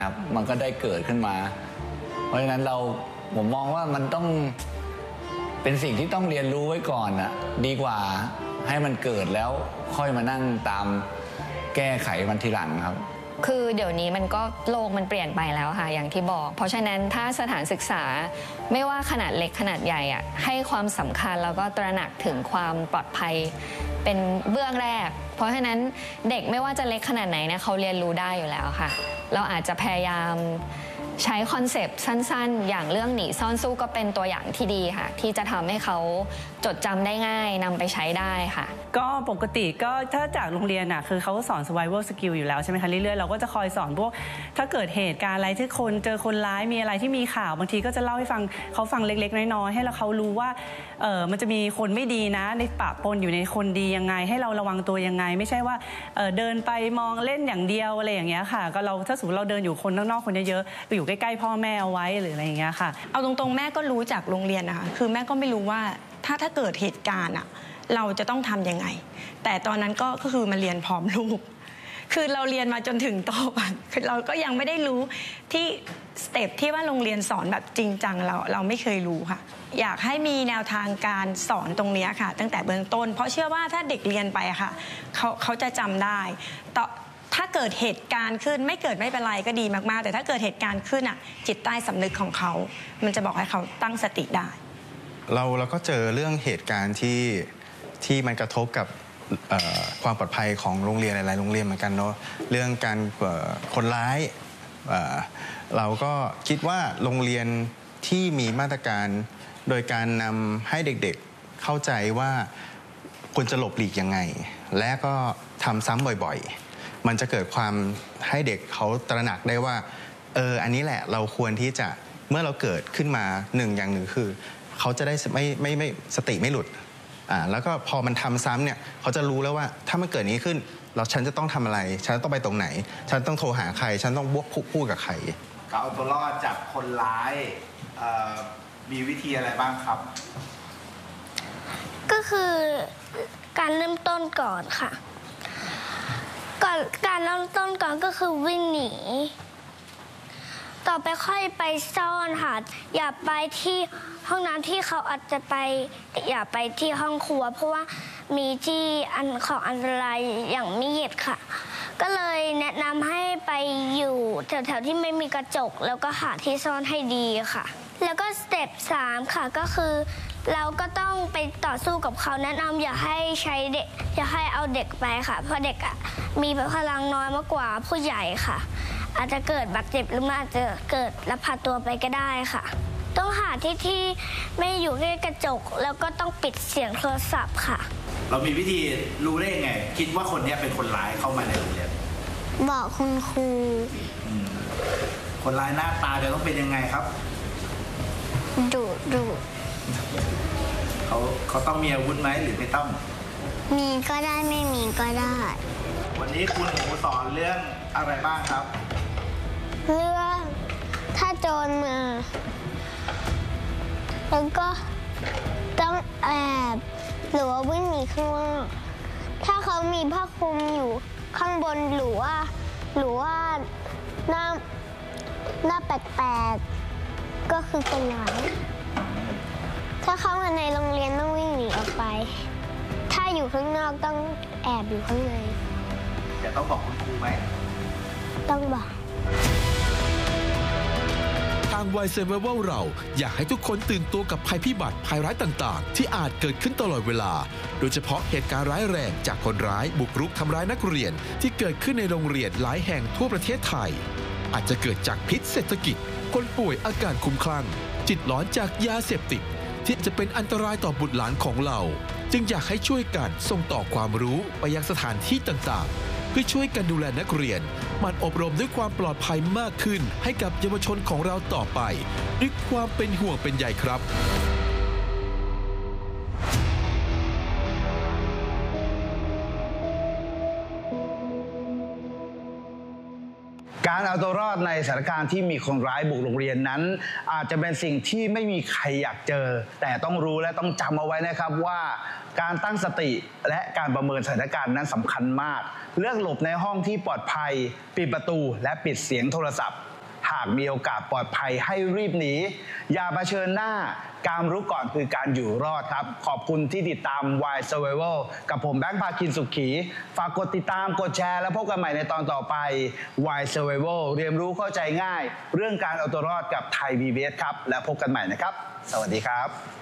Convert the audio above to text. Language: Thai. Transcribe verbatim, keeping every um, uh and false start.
ครับมันก็ได้เกิดขึ้นมา เพราะฉะนั้นเราผมมองว่ามันต้องเป็นสิ่งที่ต้องเรียนรู้ไว้ก่อนอะดีกว่าให้มันเกิดแล้วค่อยมานั่งตามแก้ไขมันทีหลังครับคือเดี๋ยวนี้มันก็โลกมันเปลี่ยนไปแล้วค่ะอย่างที่บอกเพราะฉะนั้นถ้าสถานศึกษาไม่ว่าขนาดเล็กขนาดใหญ่อะให้ความสำคัญแล้วก็ตระหนักถึงความปลอดภัยเป็นเบื้องแรกเพราะฉะนั้นเด็กไม่ว่าจะเล็กขนาดไหนเนี่ยเขาเรียนรู้ได้อยู่แล้วค่ะเราอาจจะพยายามใช้คอนเซปต์สั้นๆอย่างเรื่องหนีซ่อนสู้ก็เป็นตัวอย่างที่ดีค่ะที่จะทำให้เขาจดจำได้ง่ายนำไปใช้ได้ค่ะก็ปกติก็ถ้าจากโรงเรียนอ่ะคือเขาก็สอน survival skill อยู่แล้วใช่ไหมคะเรื่อยๆเราก็จะคอยสอนพวกถ้าเกิดเหตุการณ์อะไรที่คนเจอคนร้ายมีอะไรที่มีข่าวบางทีก็จะเล่าให้ฟังเขาฟังเล็กๆน้อยๆให้เราเขารู้ว่าเออมันจะมีคนไม่ดีนะในปะปนอยู่ในคนดียังไงให้เราระวังตัวยังไงไม่ใช่ว่าเออเดินไปมองเล่นอย่างเดียวอะไรอย่างเงี้ยค่ะก็เราถ้าสมมติเราเดินอยู่คนข้างนอกคนเยอะๆไปอยู่ใกล้ๆพ่อแม่เอาไว้หรืออะไรอย่างเงี้ยค่ะเอาตรงๆแม่ก็รู้จากโรงเรียนนะคะคือแม่ก็ไม่รู้ว่าถ้าถ้าเกิดเหตุการณ์อะเราจะต้องทำยังไงแต่ตอนนั้นก็ก็คือมาเรียนพร้อมลูกคือเราเรียนมาจนถึงโตคือเราก็ยังไม่ได้รู้ที่สเต็ปที่ว่าโรงเรียนสอนแบบจริงจังเราเราไม่เคยรู้ค่ะอยากให้มีแนวทางการสอนตรงนี้ค่ะตั้งแต่เบื้องต้นเพราะเชื่อว่าถ้าเด็กเรียนไปค่ะเขาเขาจะจำได้ต่อถ้าเกิดเหตุการณ์ขึ้นไม่เกิดไม่เป็นไรก็ดีมากๆแต่ถ้าเกิดเหตุการณ์ขึ้นอ่ะจิตใต้สำนึกของเขามันจะบอกให้เขาตั้งสติได้เราเราก็เจอเรื่องเหตุการณ์ที่ที่มันกระทบกับความปลอดภัยของโรงเรียนหลายๆโรงเรียนเหมือนกันเนาะเรื่องการคนร้ายเราก็คิดว่าโรงเรียนที่มีมาตรการโดยการนำให้เด็กๆเข้าใจว่าควรจะหลบหลีกยังไงและก็ทำซ้ำบ่อยๆมันจะเกิดความให้เด็กเขาตระหนักได้ว่าเอออันนี้แหละเราควรที่จะเมื่อเราเกิดขึ้นมาหนึ่งอย่างหนึ่งคือเขาจะได้ไม่ไม่ไม่สติไม่หลุดอ่าแล้วก็พอมันทำซ้ำเนี่ยเขาจะรู้แล้วว่าถ้ามันเกิดนี้ขึ้นเราฉันจะต้องทำอะไรฉันต้องไปตรงไหนฉันต้องโทรหาใครฉันต้องบวกพูดกับใครเอาตัวรอดจากคนร้ายมีวิธีอะไรบ้างครับก็คือการเริ่มต้นก่อนค่ะก่อนการเริ่มต้นก่อนก็คือวิ่งหนีต่อไปค่อยไปซ่อนค่ะอย่าไปที่ห้องน้ำที่เขาอาจจะไปอย่าไปที่ห้องครัวเพราะว่ามีที่อันของอันตรายอย่างมีดค่ะก็เลยแนะนำให้ไปอยู่แถวๆที่ไม่มีกระจกแล้วก็หาที่ซ่อนให้ดีค่ะแล้วก็สเต็ปสามค่ะก็คือเราก็ต้องไปต่อสู้กับเขาแนะนำอย่าให้ใช้เด็กอย่าให้เอาเด็กไปค่ะเพราะเด็กอ่ะมีพลังน้อยมากกว่าผู้ใหญ่ค่ะอาจจะเกิดบาดเจ็บหรืออาจจะเกิดลักพาตัวไปก็ได้ค่ะต้องหาที่ที่ไม่อยู่ใกล้กระจกแล้วก็ต้องปิดเสียงโทรศัพท์ค่ะเรามีวิธีรู้ได้ไงคิดว่าคนนี้เป็นคนร้ายเข้ามาในโรงเรียนบอกคุณครูคนร้ายหน้าตาจะต้องเป็นยังไงครับดุดุเขาเขาต้องมีอาวุธไหมหรือไม่ต้องมีก็ได้ไม่มีก็ได้วันนี้คุณหนูสอนเรื่องอะไรบ้างครับเรื่องถ้าโจรมาแล้วก็ต้องแอบหรือว่าวิ่งหนีข้างนอกถ้าเขามีผ้าคลุมอยู่ข้างบนหรือว่าหรือว่าหน้าหน้าแปลกๆก็คือคนร้ายถ้าเข้ามาในโรงเรียนต้องวิ่งหนีออกไปถ้าอยู่ข้างนอกต้องแอบอยู่ข้างในจะต้องบอกคุณครูไหมต้องบอกทาง Why Survival เราอยากให้ทุกคนตื่นตัวกับภัยพิบัติภัยร้ายต่างๆที่อาจเกิดขึ้นตลอดเวลาโดยเฉพาะเหตุการณ์ร้ายแรงจากคนร้ายบุกรุกทำร้ายนักเรียนที่เกิดขึ้นในโรงเรียนหลายแห่งทั่วประเทศไทยอาจจะเกิดจากพิษเศรษฐกิจคนป่วยอาการคลุ้มคลั่งจิตหลอนจากยาเสพติดที่จะเป็นอันตรายต่อบุตรหลานของเราจึงอยากให้ช่วยกันส่งต่อความรู้ไปยังสถานที่ต่างๆเพื่อช่วยกันดูแลนักเรียนมันอบรมด้วยความปลอดภัยมากขึ้นให้กับเยาวชนของเราต่อไปด้วยความเป็นห่วงเป็นใยครับการเอาตัวรอดในสถานการณ์ที่มีคนร้ายบุกโรงเรียนนั้นอาจจะเป็นสิ่งที่ไม่มีใครอยากเจอแต่ต้องรู้และต้องจำเอาไว้นะครับว่าการตั้งสติและการประเมินสถานการณ์นั้นสำคัญมากเลือกหลบในห้องที่ปลอดภัยปิดประตูและปิดเสียงโทรศัพท์หากมีโอกาสปลอดภัยให้รีบหนีอย่าเผชิญหน้าการรู้ก่อนคือการอยู่รอดครับขอบคุณที่ติดตาม Why Survival กับผมแบงค์ภาคินสุขี ฝากกดติดตามกดแชร์แล้วพบกันใหม่ในตอนต่อไป Why Survival เรียนรู้เข้าใจง่ายเรื่องการเอาตัวรอดกับไทย พี บี เอส ครับและพบกันใหม่นะครับสวัสดีครับ